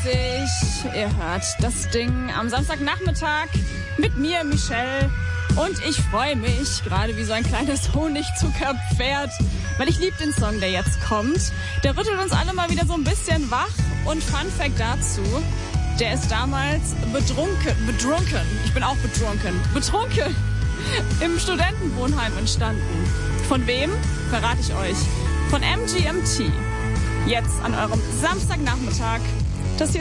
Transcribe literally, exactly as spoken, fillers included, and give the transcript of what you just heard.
dreißig. Ihr hört das Ding am Samstagnachmittag mit mir, Michelle. Und ich freue mich, gerade wie so ein kleines Honigzuckerpferd, weil ich liebe den Song, der jetzt kommt. Der rüttelt uns alle mal wieder so ein bisschen wach. Und Fun Fact dazu, der ist damals betrunken, betrunken, ich bin auch betrunken, betrunken im Studentenwohnheim entstanden. Von wem? Verrate ich euch. Von M G M T. Jetzt an eurem Samstagnachmittag